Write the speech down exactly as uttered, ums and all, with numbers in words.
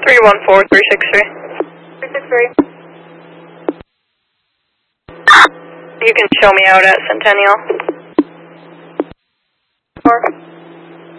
three one four, three six three. three six three. You can show me out at Centennial. Four.